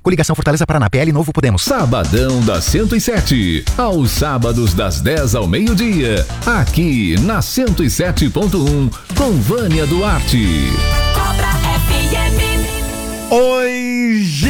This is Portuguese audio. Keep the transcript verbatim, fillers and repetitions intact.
Coligação Fortaleza Paraná, P L Novo Podemos. Sabadão da cento e sete, aos sábados das dez ao meio-dia, aqui na cento e sete ponto um, com Vânia Duarte. Cobra F M. Oi, gente!